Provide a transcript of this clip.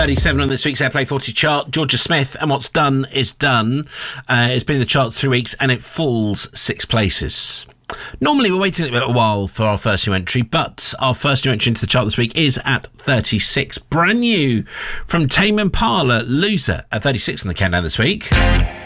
37 on this week's Airplay 40 chart. Georgia Smith and What's Done Is Done. It's been in the charts 3 weeks and it falls 6 places. Normally we're waiting a little while for our first new entry, but our first new entry into the chart this week is at 36. Brand new from Tame Impala, Loser, at 36 on the countdown this week.